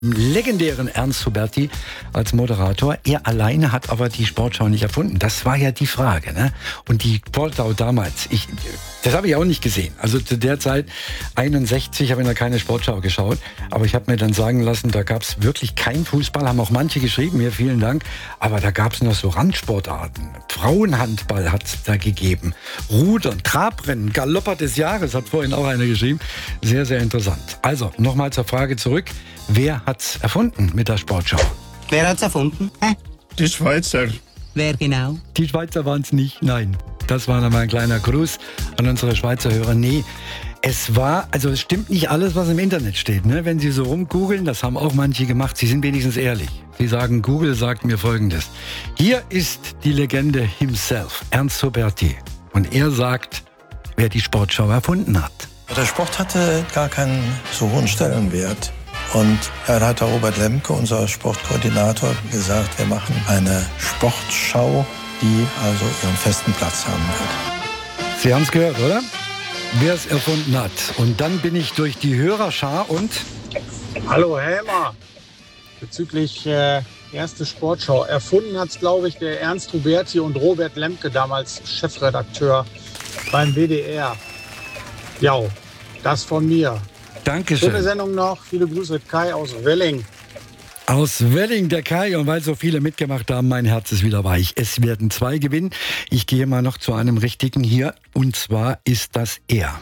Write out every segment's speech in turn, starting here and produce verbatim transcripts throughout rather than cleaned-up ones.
Legendären Ernst Huberti als Moderator. Er alleine hat aber die Sportschau nicht erfunden. Das war ja die Frage, ne? Und die Sportschau damals, ich, das habe ich auch nicht gesehen. Also zu der Zeit, einundsechzig, habe ich noch keine Sportschau geschaut. Aber ich habe mir dann sagen lassen, da gab es wirklich keinen Fußball. Haben auch manche geschrieben, mir vielen Dank. Aber da gab es noch so Randsportarten. Frauenhandball hat es da gegeben. Rudern, Trabrennen, Galopper des Jahres, hat vorhin auch einer geschrieben. Sehr, sehr interessant. Also, nochmal zur Frage zurück. Wer hat's erfunden mit der Sportschau? Wer hat's erfunden? Hä? Die Schweizer. Wer genau? Die Schweizer waren es nicht, nein. Das war nochmal ein kleiner Gruß an unsere Schweizer Hörer. Nee, es war, also es stimmt nicht alles, was im Internet steht. Ne? Wenn Sie so rumgoogeln, das haben auch manche gemacht, Sie sind wenigstens ehrlich. Sie sagen, Google sagt mir Folgendes. Hier ist die Legende himself, Ernst Huberti. Und er sagt, wer die Sportschau erfunden hat. Der Sport hatte gar keinen so hohen Stellenwert. Und dann hat der Robert Lemke, unser Sportkoordinator, gesagt, wir machen eine Sportschau, die also ihren festen Platz haben wird. Sie haben es gehört, oder? Wer es erfunden hat. Und dann bin ich durch die Hörerschar und... Hallo Helmer, bezüglich äh, erste Sportschau. Erfunden hat es, glaube ich, der Ernst Huberti und Robert Lemke, damals Chefredakteur beim W D R. Ja, das von mir. Dankeschön. Schöne Sendung noch. Viele Grüße, Kai aus Welling. Aus Welling, der Kai. Und weil so viele mitgemacht haben, mein Herz ist wieder weich. Es werden zwei gewinnen. Ich gehe mal noch zu einem richtigen hier. Und zwar ist das er.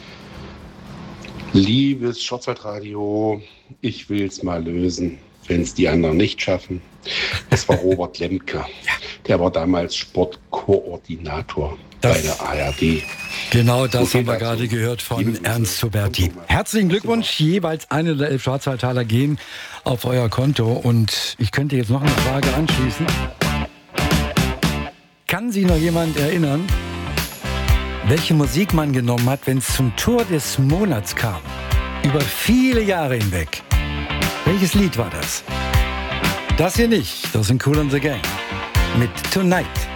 Liebes Schwarzwaldradio, ich will es mal lösen, wenn es die anderen nicht schaffen. Es war Robert Lemke. Der war damals Sportkoordinator das, bei der A R D. Genau das Okay, haben wir also, gerade gehört von Ernst Huberti. Herzlichen Glückwunsch. Jeweils eine der elf Schwarzwaldtaler gehen auf euer Konto. Und ich könnte jetzt noch eine Frage anschließen. Kann sich noch jemand erinnern, welche Musik man genommen hat, wenn es zum Tor des Monats kam? Über viele Jahre hinweg. Welches Lied war das? Das hier nicht. Das sind Kool and the Gang. Mit Tonight.